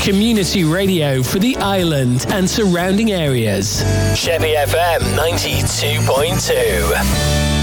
Community radio for the island and surrounding areas. Sheppey FM 92.2.